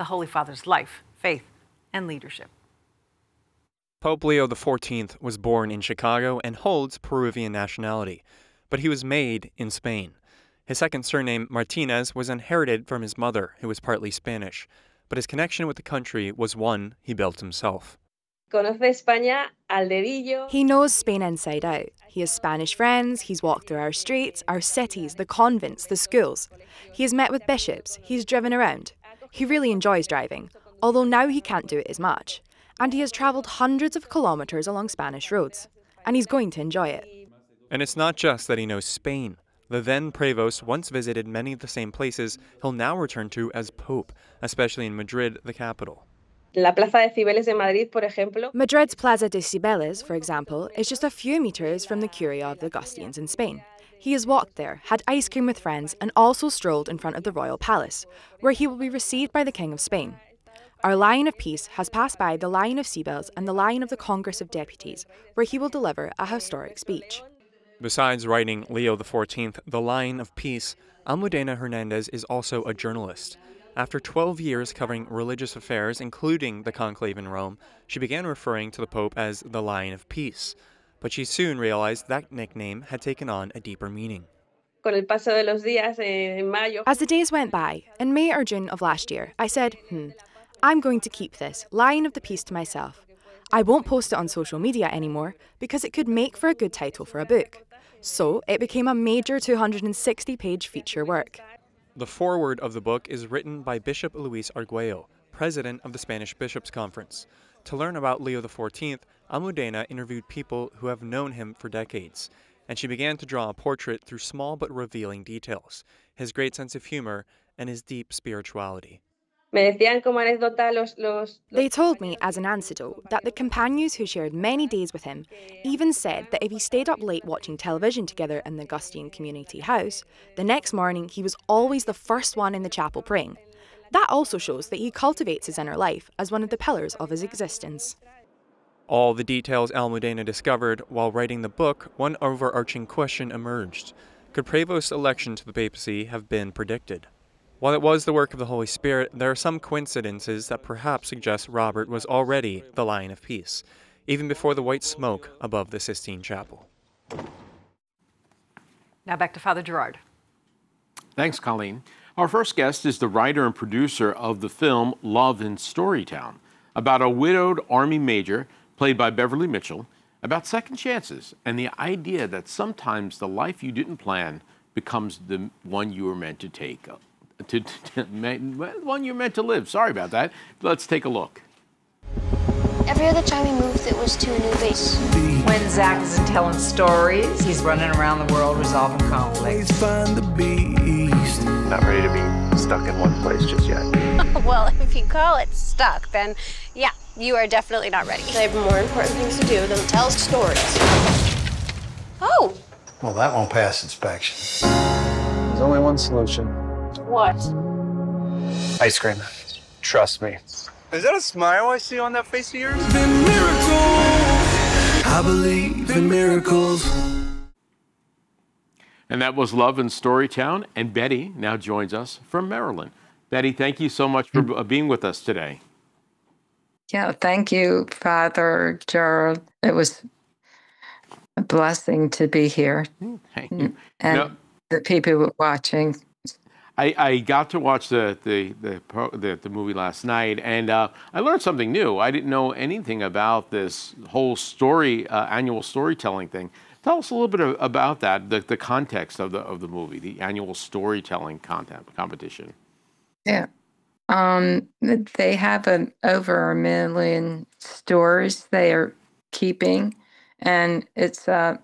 the Holy Father's life, faith, and leadership. Pope Leo XIV was born in Chicago and holds Peruvian nationality, but he was made in Spain. His second surname, Martinez, was inherited from his mother, who was partly Spanish, but his connection with the country was one he built himself. He knows Spain inside out. He has Spanish friends, he's walked through our streets, our cities, the convents, the schools. He has met with bishops, he's driven around. He really enjoys driving, although now he can't do it as much. And he has travelled hundreds of kilometres along Spanish roads. And he's going to enjoy it. And it's not just that he knows Spain. The then Prevost once visited many of the same places he'll now return to as Pope, especially in Madrid, the capital. Madrid's Plaza de Cibeles, for example, is just a few metres from the Curia of the Augustinians in Spain. He has walked there, had ice cream with friends, and also strolled in front of the royal palace, where he will be received by the King of Spain. Our Lion of Peace has passed by the Lion of Cibeles and the Lion of the Congress of Deputies, where he will deliver a historic speech. Besides writing Leo XIV, the Lion of Peace, Almudena Hernandez is also a journalist. After 12 years covering religious affairs, including the conclave in Rome, she began referring to the Pope as the Lion of Peace. But she soon realized that nickname had taken on a deeper meaning. As the days went by, in May or June of last year, I said, I'm going to keep this Lion of the Peace to myself. I won't post it on social media anymore because it could make for a good title for a book. So it became a major 260-page feature work. The foreword of the book is written by Bishop Luis Arguello, president of the Spanish Bishops' Conference. To learn about Leo XIV, Almudena interviewed people who have known him for decades, and she began to draw a portrait through small but revealing details, his great sense of humor, and his deep spirituality. They told me as an anecdote that the companions who shared many days with him even said that if he stayed up late watching television together in the Augustine Community House, the next morning he was always the first one in the chapel praying. That also shows that he cultivates his inner life as one of the pillars of his existence. All the details Almudena discovered while writing the book, one overarching question emerged. Could Prevost's election to the papacy have been predicted? While it was the work of the Holy Spirit, there are some coincidences that perhaps suggest Robert was already the Lion of Peace, even before the white smoke above the Sistine Chapel. Now back to Father Gerard. Thanks, Colleen. Our first guest is the writer and producer of the film Love in Storytown, about a widowed Army major, played by Beverly Mitchell, about second chances and the idea that sometimes the life you didn't plan becomes the one you were meant to take. One you're meant to live. Sorry about that. Let's take a look. Every other time he moved, it was to a new base. When Zach isn't telling stories, he's running around the world resolving conflicts. Not ready to be stuck in one place just yet. Well, if you call it stuck, then yeah, you are definitely not ready. I have more important things to do than tell stories. Oh! Well, that won't pass inspection. There's only one solution. What? Ice cream. Trust me. Is that a smile I see on that face of yours? I believe in miracles. And that was Love in Storytown. And Betty now joins us from Maryland. Betty, thank you so much for being with us today. Yeah, thank you, Father Gerald. It was a blessing to be here. Thank you. And the people who were watching. I got to watch the movie last night, and I learned something new. I didn't know anything about this whole story, annual storytelling thing. Tell us a little bit about that, the context of the movie, the annual storytelling competition. Yeah. They have over 1 million stories they are keeping, and it's a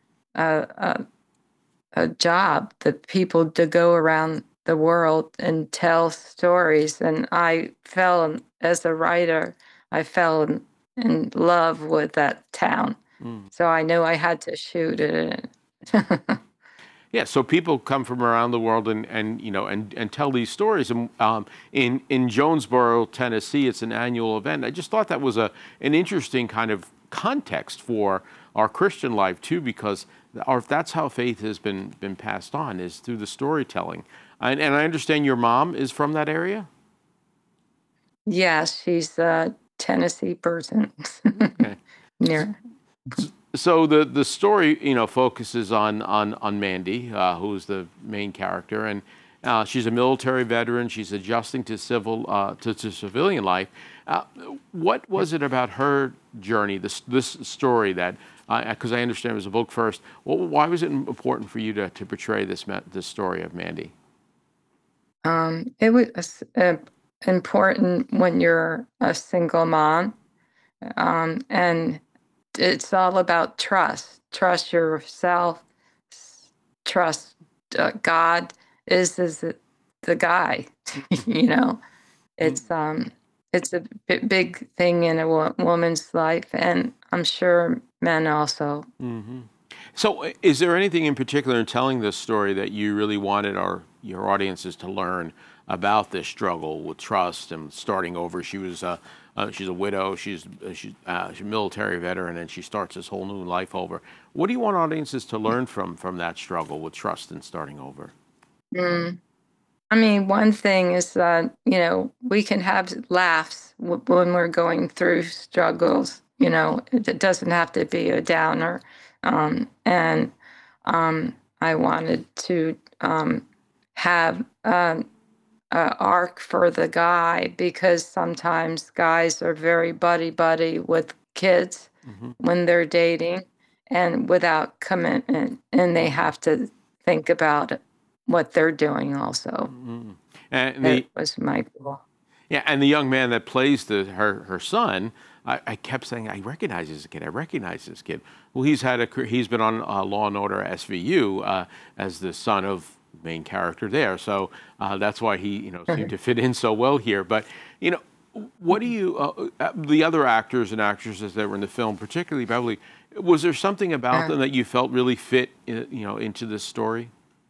job that people to go around the world and tell stories. And as a writer, I fell in love with that town. So I knew I had to shoot it. Yeah, so people come from around the world and tell these stories. And in Jonesboro, Tennessee, it's an annual event. I just thought that was an interesting kind of context for our Christian life too, because that's how faith has been passed on, is through the storytelling. And I understand your mom is from that area? Yeah, she's a Tennessee person. Okay. Near. So the story, focuses on Mandy, who's the main character, and she's a military veteran. She's adjusting to civilian life. What was it about her journey, this story that, because I understand it was a book first, why was it important for you to portray this story of Mandy? It was important when you're a single mom, and it's all about trust. Trust yourself. Trust God is the guy. It's a big thing in a woman's life, and I'm sure men also. Mm-hmm. So, is there anything in particular in telling this story that you really wanted your audiences to learn about this struggle with trust and starting over? She's a widow. She's a military veteran, and she starts this whole new life over. What do you want audiences to learn from that struggle with trust and starting over? I mean, one thing is that we can have laughs when we're going through struggles. It doesn't have to be a downer. And I wanted to have an arc for the guy, because sometimes guys are very buddy with kids when they're dating and without commitment, and they have to think about what they're doing also. And that was my goal. Yeah, and the young man that plays her son, I kept saying, I recognize this kid. Well, he's been on Law and Order SVU as the son of the main character there. So that's why he seemed to fit in so well here. But what do you the other actors and actresses that were in the film, particularly Beverly, was there something about them that you felt really fit into this story?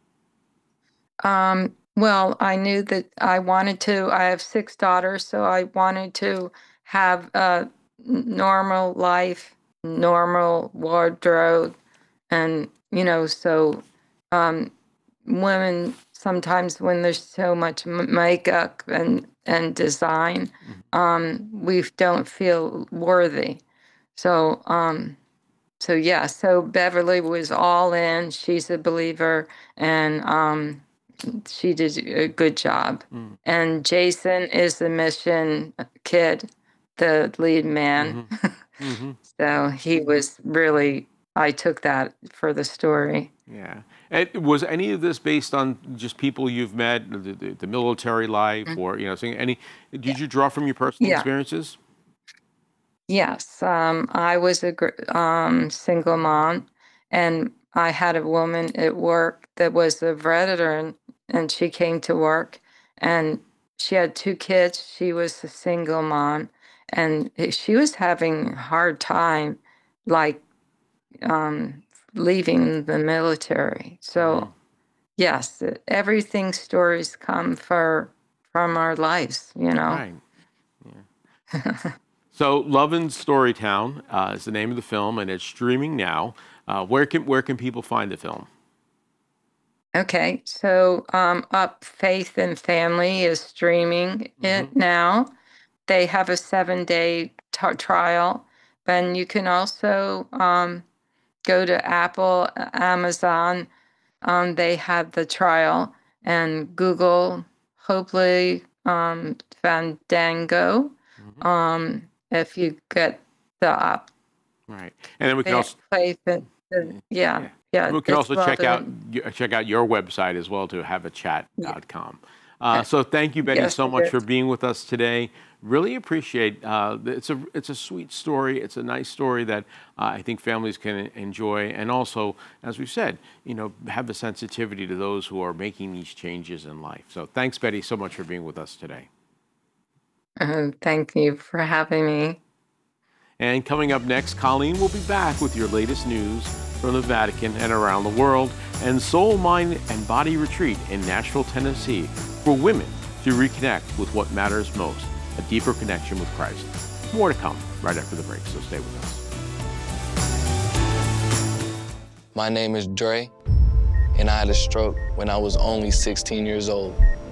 Well, I knew that I wanted to. I have 6 daughters, so I wanted to have a normal life, normal wardrobe, and so women sometimes, when there's so much makeup and design, we don't feel worthy. So so Beverly was all in. She's a believer, and she did a good job. And Jason is the mission kid, the lead man. So he was really, I took that for the story. Yeah. And was any of this based on just people you've met, the military life, or did you draw from your personal experiences? Yes. I was a single mom, and I had a woman at work that was a veteran, and she came to work, and she had 2 kids. She was a single mom, and she was having a hard time, leaving the military. So, yes, stories come from our lives, Right. Yeah. So, Lovin' Storytown is the name of the film, and it's streaming now. Where can people find the film? Okay, so Up Faith and Family is streaming it now. They have a 7-day trial, and you can also go to Apple, Amazon. They have the trial, and Google, hopefully Fandango, if you get the app. Right, and then we can also Yeah, we can also check out your website as well, to haveachat.com. So thank you, Betty, so much for being with us today. Really appreciate it's a sweet story. It's a nice story that I think families can enjoy, and also, as we've said, have a sensitivity to those who are making these changes in life. So thanks, Betty, so much for being with us today. Thank you for having me. And coming up next, Colleen will be back with your latest news from the Vatican and around the world, and Soul, Mind, and Body Retreat in Nashville, Tennessee, for women to reconnect with what matters most, a deeper connection with Christ. More to come right after the break, so stay with us. My name is Dre, and I had a stroke when I was only 16 years old.